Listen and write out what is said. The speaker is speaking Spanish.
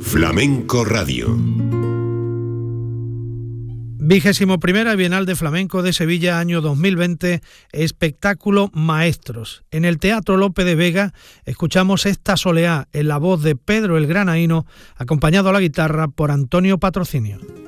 Flamenco Radio. 21ª Bienal de Flamenco de Sevilla, año 2020, espectáculo Maestros. En el Teatro Lope de Vega escuchamos esta soleá en la voz de Pedro el Granaíno, acompañado a la guitarra por Antonio Patrocinio.